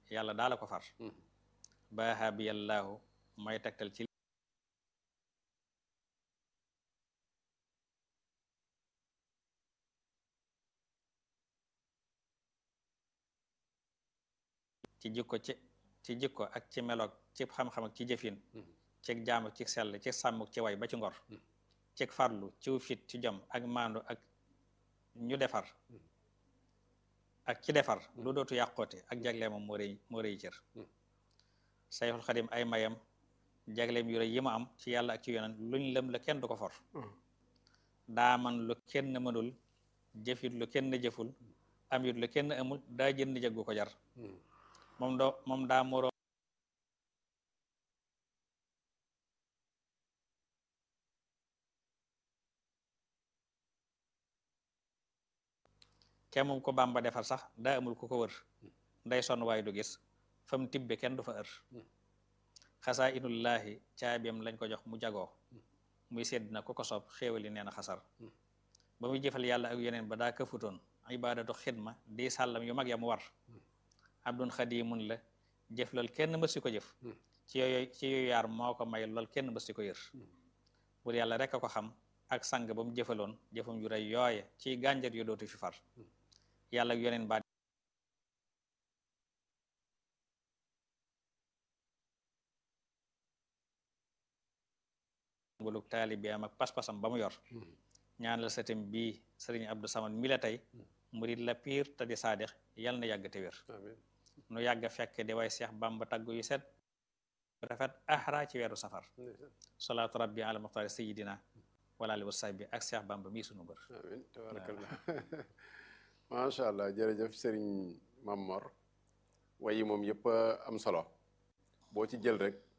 yàlla daala ko far baaha bi yàllaahu mooy tegtal ci ci jikko ak ci meloog ci xam-xam ak ci jëfin cig jaamu ci sell ci sàmm ci way ba ci ngor cig farlu ciw fit ci jom ak maandu ak ñu defar ak ci defar lu dootu yàqoote ak jaglee moom moo rëy cër Sayxul Xadim ay mayam jagleem yu rëy yi ma am ci yàlla ak ci yonent luñ lëm la kenn du ko for daa man lu kenn mënul jëfit lu kenn jëful am it lu kenn amul daa jënd jaggu ko jar moom daa moro kemum ko Bàmba defar sax daa amul ku ko wër nday sonn waaye du gis fa mu tibbe kenn du fa ër xasaa inullaahi caabiam lañ ko jox mu jagoo muy sedd na ku ko soob xéewali nee na xasar ba muy jëfal yàlla ak yeneen ba daa këfutoon ibaadatu xidma di sàllam yu mag ya mu war abdun xadimun la jëf lool kenn mësi ko jëf ci yooyu yaar moo ko may lool kenn mësi ko yër bur yàlla rek a ko xam ak sang ba mu jëfaloon jëfam ju rey yooye ci gànjar yu dootu fi far yàlla ak yeneen ba nguluk taalibeem ak pas-pasam ba mu yor ñaanal satam bii sëriñ Abdou Samad mi la tey murid la piir te di saadix yal na yàgg te wér nu yàgg fekk di way Seex Bamba tagg yu set rafet ahra ci weeru safar salaatu rabbi ala muxtaari sayidina wala ali wasaay bi ak Seex Bamba mii sunu bër amiin tabarakallah macha allah jërëjëf sëriñ Mamor wayi moom yëpp am solo boo ci jël rek